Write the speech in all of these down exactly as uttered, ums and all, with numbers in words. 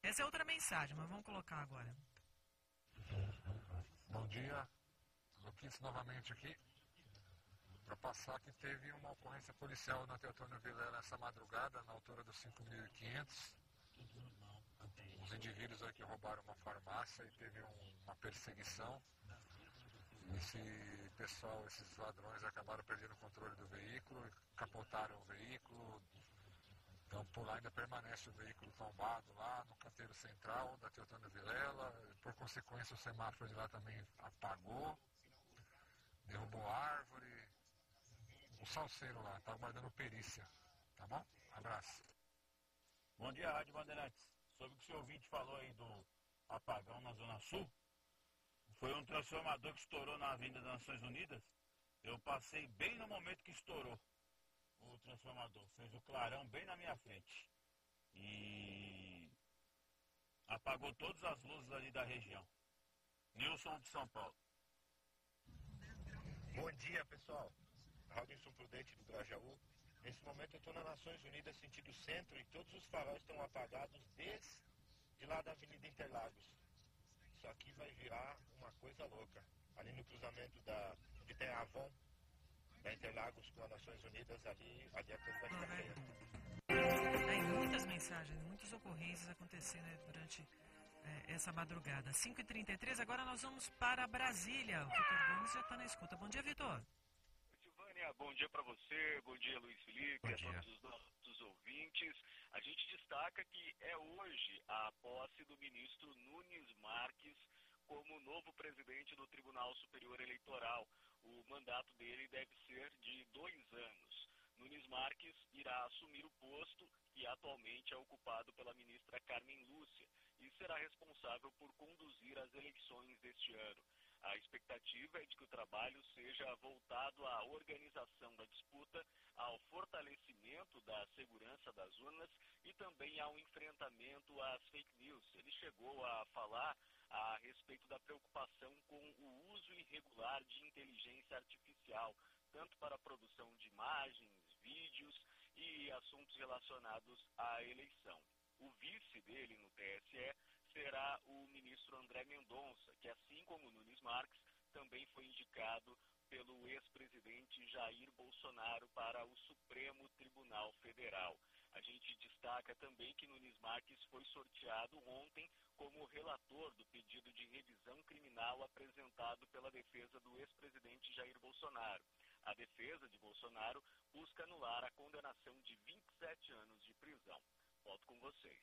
Essa é outra mensagem, mas vamos colocar agora. Bom dia, Luquinhos novamente aqui, para passar que teve uma ocorrência policial na Teotônio Vilela essa madrugada, na altura dos cinco mil e quinhentos. Os indivíduos aí que roubaram uma farmácia e teve um, uma perseguição. Esse pessoal, esses ladrões acabaram perdendo o controle do veículo, capotaram o veículo. Então por lá ainda permanece o veículo tombado lá no canteiro central da Teotônio Vilela. Por consequência o semáforo de lá também apagou, derrubou árvore. O salseiro lá, está aguardando perícia. Tá bom? Abraço. Bom dia, Rádio Bandeirantes. Sobre o que o seu ouvinte falou aí do apagão na Zona Sul, foi um transformador que estourou na Avenida das Nações Unidas. Eu passei bem no momento que estourou o transformador. Fez o clarão bem na minha frente. E apagou todas as luzes ali da região. Nilson de São Paulo. Bom dia, pessoal. Robinson Prudente do Grajaú. Nesse momento eu estou nas Nações Unidas, sentido centro, e todos os faróis estão apagados desde lá da Avenida Interlagos. Isso aqui vai virar uma coisa louca. Ali no cruzamento da, onde tem a Avon, da Interlagos com as Nações Unidas, ali, ali a coisa vai ficar feia. Tem muitas mensagens, muitas ocorrências acontecendo durante é, essa madrugada. cinco e trinta e três, agora nós vamos para Brasília. O Vitor Gomes já está na escuta. Bom dia, Vitor. Silvânia, bom dia para você, bom dia Luiz Felipe, Bom a dia. todos os nossos ouvintes. A gente destaca que é hoje a posse do ministro Nunes Marques como novo presidente do Tribunal Superior Eleitoral. O mandato dele deve ser de dois anos. Nunes Marques irá assumir o posto que atualmente é ocupado pela ministra Carmen Lúcia e será responsável por conduzir as eleições deste ano. A expectativa é de que o trabalho seja voltado à organização da disputa, ao fortalecimento da segurança das urnas e também ao enfrentamento às fake news. Ele chegou a falar a respeito da preocupação com o uso irregular de inteligência artificial, tanto para a produção de imagens, vídeos e assuntos relacionados à eleição. O vice dele no T S E será o ministro André Mendonça, que assim como Nunes Marques, também foi indicado pelo ex-presidente Jair Bolsonaro para o Supremo Tribunal Federal. A gente destaca também que Nunes Marques foi sorteado ontem como relator do pedido de revisão criminal apresentado pela defesa do ex-presidente Jair Bolsonaro. A defesa de Bolsonaro busca anular a condenação de vinte e sete anos de prisão. Volto com vocês.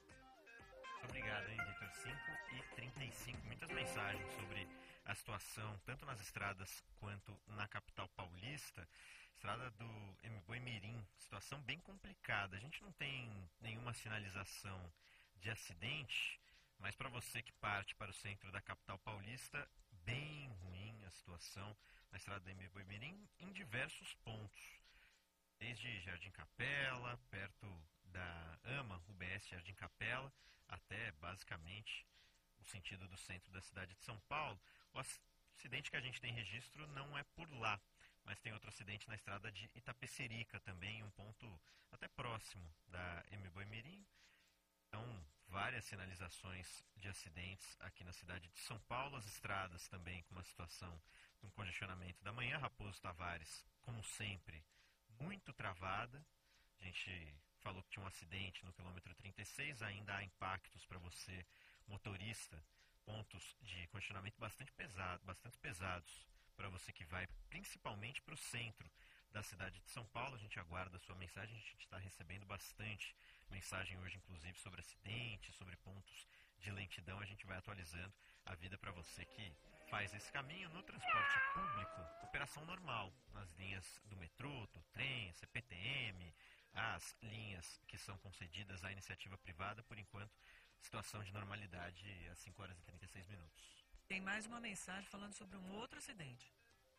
Obrigado, hein, Vitor. cinco e trinta e cinco. Muitas mensagens sobre a situação, tanto nas estradas quanto na capital paulista. Estrada do Boi-Mirim, situação bem complicada. A gente não tem nenhuma sinalização de acidente, mas para você que parte para o centro da capital paulista, bem ruim a situação na estrada do Boi-Mirim em diversos pontos. Desde Jardim Capela, perto da AMA, U B S Jardim Capela, até basicamente o sentido do centro da cidade de São Paulo. O acidente que a gente tem registro não é por lá, mas tem outro acidente na estrada de Itapecerica também, um ponto até próximo da Boi-Mirim. Então, várias sinalizações de acidentes aqui na cidade de São Paulo. As estradas também com uma situação, um congestionamento da manhã. Raposo Tavares, como sempre, muito travada. A gente falou que tinha um acidente no quilômetro trinta e seis, ainda há impactos para você, motorista, pontos de congestionamento bastante pesado, bastante pesados para você que vai principalmente para o centro da cidade de São Paulo. A gente aguarda a sua mensagem, a gente está recebendo bastante mensagem hoje, inclusive sobre acidentes, sobre pontos de lentidão. A gente vai atualizando a vida para você que faz esse caminho no transporte público. Operação normal nas linhas do metrô, do trem, C P T M, as linhas que são concedidas à iniciativa privada. Por enquanto, situação de normalidade às cinco horas e trinta e seis minutos. Tem mais uma mensagem falando sobre um outro acidente.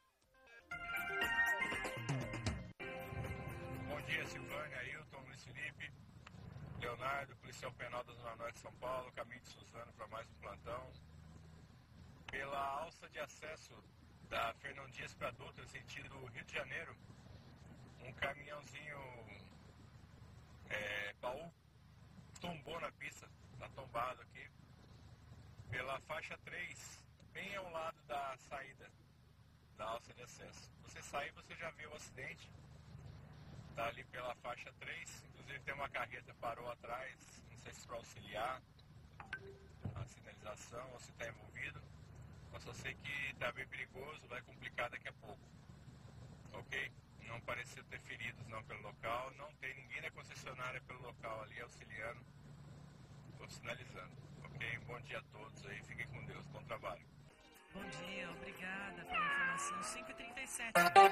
Bom dia, Silvânia, Ailton, Luiz Felipe, Leonardo, policial penal da Zona Norte de São Paulo, caminho de Suzano para mais um plantão. Pela alça de acesso da Fernão Dias para Dutra, sentido Rio de Janeiro, um caminhãozinho é, baú tombou na pista, está tombado aqui, pela faixa três, bem ao lado da saída da alça de acesso. Você sair, você já viu o acidente, está ali pela faixa três, inclusive tem uma carreta parou atrás, não sei se para auxiliar a sinalização ou se está envolvido, mas só sei que está bem perigoso, vai complicar daqui a pouco, ok? Não pareceu ter feridos não pelo local, não tem ninguém da concessionária pelo local ali auxiliando ou sinalizando, ok? Bom dia a todos aí, fiquem com Deus, bom trabalho. Bom dia, obrigada pela informação. cinco e trinta e sete.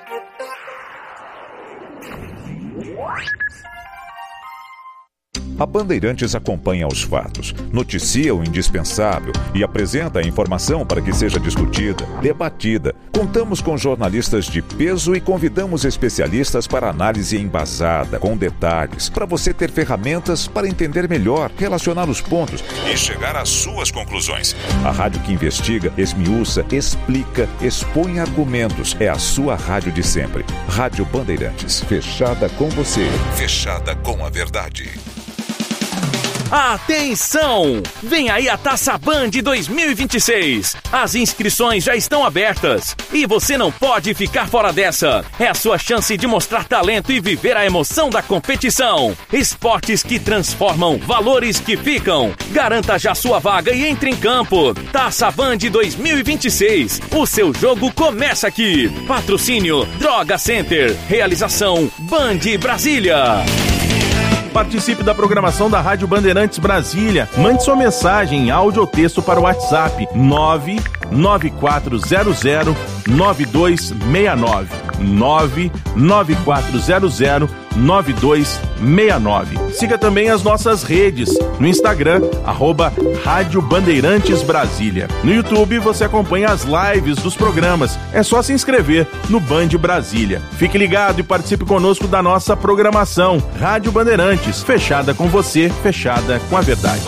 A Bandeirantes acompanha os fatos, noticia o indispensável e apresenta a informação para que seja discutida, debatida. Contamos com jornalistas de peso e convidamos especialistas para análise embasada, com detalhes, para você ter ferramentas para entender melhor, relacionar os pontos e chegar às suas conclusões. A rádio que investiga, esmiuça, explica, expõe argumentos. É a sua rádio de sempre. Rádio Bandeirantes, fechada com você, fechada com a verdade. Atenção! Vem aí a Taça Band dois mil e vinte e seis. As inscrições já estão abertas e você não pode ficar fora dessa. É a sua chance de mostrar talento e viver a emoção da competição. Esportes que transformam, valores que ficam. Garanta já sua vaga e entre em campo. Taça Band dois mil e vinte e seis. O seu jogo começa aqui. Patrocínio Droga Center. Realização Band Brasília. Participe da programação da Rádio Bandeirantes Brasília. Mande sua mensagem em áudio ou texto para o WhatsApp nove nove quatro zero zero nove dois seis nove. nove nove quatro zero zero nove dois seis nove. Siga também as nossas redes no Instagram, arroba Rádio Bandeirantes Brasília. No YouTube você acompanha as lives dos programas. É só se inscrever no Band Brasília. Fique ligado e participe conosco da nossa programação. Rádio Bandeirantes, fechada com você, fechada com a verdade.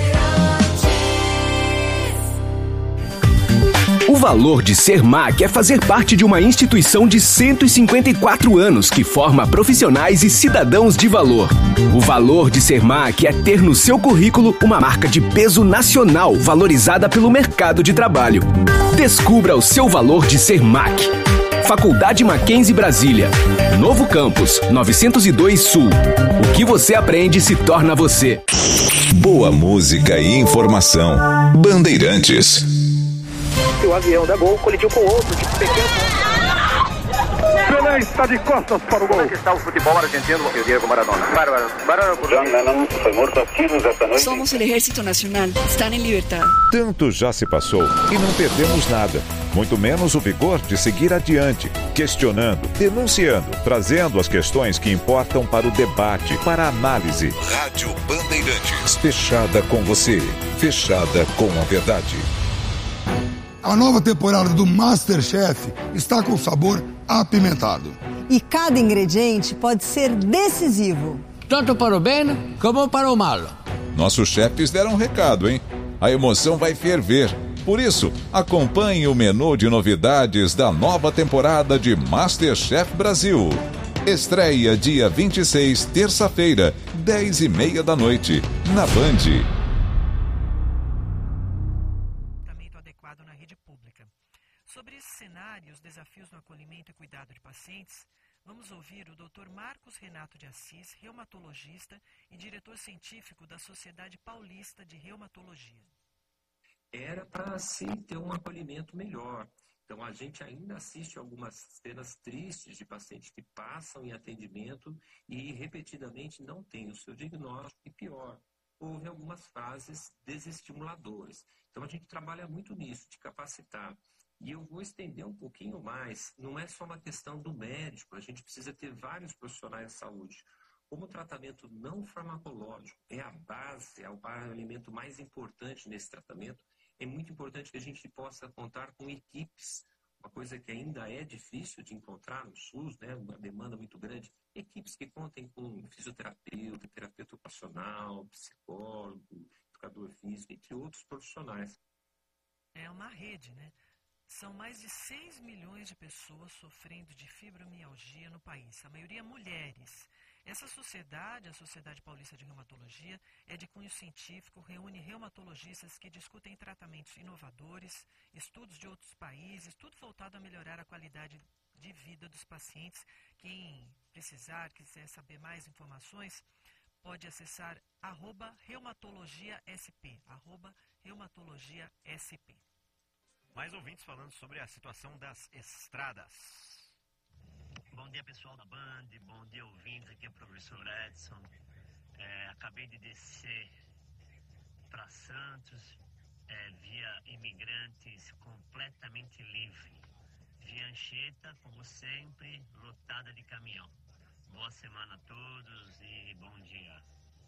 O valor de ser M A C é fazer parte de uma instituição de cento e cinquenta e quatro anos que forma profissionais e cidadãos de valor. O valor de ser M A C é ter no seu currículo uma marca de peso nacional valorizada pelo mercado de trabalho. Descubra o seu valor de ser M A C. Faculdade Mackenzie Brasília. Novo Campus, novecentos e dois Sul. O que você aprende se torna você. Boa música e informação. Bandeirantes. O avião da Gol colidiu com outro de pequeno. Pelé está de costas para o gol. Como é que está o futebol argentino e o Diego Maradona? Bárbaro. Bárbaro. John Lennon foi morto a tiros esta noite. Somos o Ejército Nacional. Estão em liberdade. Tanto já se passou e não perdemos nada. Muito menos o vigor de seguir adiante, questionando, denunciando, trazendo as questões que importam para o debate, para a análise. Rádio Bandeirantes. Fechada com você. Fechada com a verdade. A nova temporada do MasterChef está com sabor apimentado. E cada ingrediente pode ser decisivo. Tanto para o bem como para o mal. Nossos chefes deram um recado, hein? A emoção vai ferver. Por isso, acompanhe o menu de novidades da nova temporada de MasterChef Brasil. Estreia dia vinte e seis, terça-feira, dez e meia da noite, na Band. Sobre esse cenário e os desafios no acolhimento e cuidado de pacientes, vamos ouvir o doutor Marcos Renato de Assis, reumatologista e diretor científico da Sociedade Paulista de Reumatologia. Era para se ter um acolhimento melhor. Então, a gente ainda assiste algumas cenas tristes de pacientes que passam em atendimento e repetidamente não têm o seu diagnóstico e pior, houve algumas fases desestimuladoras. Então, a gente trabalha muito nisso, de capacitar. E eu vou estender um pouquinho mais, não é só uma questão do médico, a gente precisa ter vários profissionais de saúde. Como o tratamento não farmacológico é a base, é o elemento mais importante nesse tratamento, é muito importante que a gente possa contar com equipes, uma coisa que ainda é difícil de encontrar no SUS, né, uma demanda muito grande, equipes que contem com fisioterapeuta, terapeuta ocupacional, psicólogo, educador físico, entre outros profissionais. É uma rede, né? São mais de seis milhões de pessoas sofrendo de fibromialgia no país, a maioria mulheres. Essa sociedade, a Sociedade Paulista de Reumatologia, é de cunho científico, reúne reumatologistas que discutem tratamentos inovadores, estudos de outros países, tudo voltado a melhorar a qualidade de vida dos pacientes. Quem precisar, quiser saber mais informações, pode acessar arroba reumatologiasp, arroba reumatologiasp. Mais ouvintes falando sobre a situação das estradas. Bom dia, pessoal da Band, bom dia, ouvintes, aqui é o professor Edson. É, acabei de descer para Santos, é, via Imigrantes completamente livre. Via Anchieta, como sempre, lotada de caminhão. Boa semana a todos e bom dia.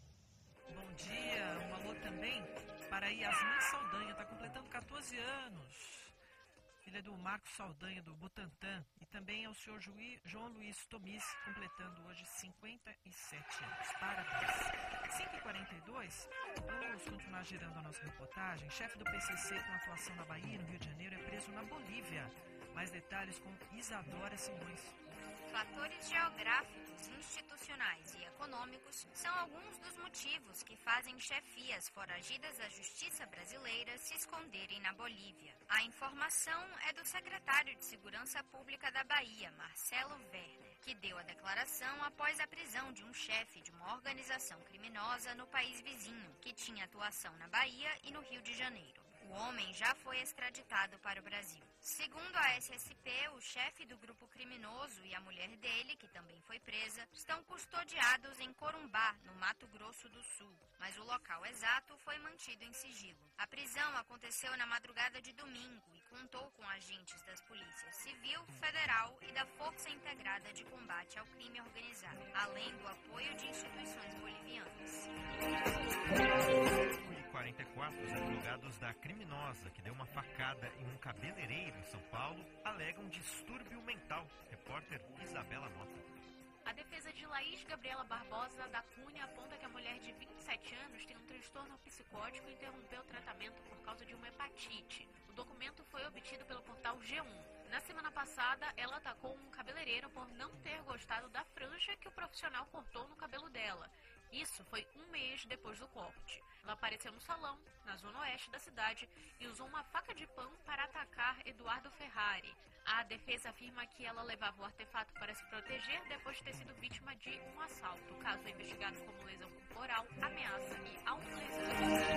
Bom dia, um alô também para Yasmin Saldanha, está completando quatorze anos. Filha do Marcos Saldanha, do Butantã, e também ao senhor Juí, João Luiz Tomis, completando hoje cinquenta e sete anos. Parabéns. cinco e quarenta e dois, vamos continuar girando a nossa reportagem. Chefe do P C C com atuação na Bahia, no Rio de Janeiro, é preso na Bolívia. Mais detalhes com Isadora Simões. Fatores geográficos, institucionais e econômicos são alguns dos motivos que fazem chefias foragidas da Justiça brasileira se esconderem na Bolívia. A informação é do secretário de Segurança Pública da Bahia, Marcelo Werner, que deu a declaração após a prisão de um chefe de uma organização criminosa no país vizinho, que tinha atuação na Bahia e no Rio de Janeiro. O homem já foi extraditado para o Brasil. Segundo a S S P, o chefe do grupo criminoso e a mulher dele, que também foi presa, estão custodiados em Corumbá, no Mato Grosso do Sul, mas o local exato foi mantido em sigilo. A prisão aconteceu na madrugada de domingo e contou com agentes das polícias Civil, Federal e da Força Integrada de Combate ao Crime Organizado, além do apoio de instituições bolivianas. quarenta e quatro, os advogados da criminosa que deu uma facada em um cabeleireiro em São Paulo alegam distúrbio mental. Repórter Isabela Mota. A defesa de Laís Gabriela Barbosa da Cunha aponta que a mulher de vinte e sete anos tem um transtorno psicótico e interrompeu o tratamento por causa de uma hepatite. O documento foi obtido pelo portal G um. Na semana passada, ela atacou um cabeleireiro por não ter gostado da franja que o profissional cortou no cabelo dela. Isso foi um mês depois do corte. Ela apareceu no salão, na zona oeste da cidade, e usou uma faca de pão para atacar Eduardo Ferrari. A defesa afirma que ela levava o artefato para se proteger depois de ter sido vítima de um assalto. O caso é investigado como lesão corporal, ameaça e autolesão.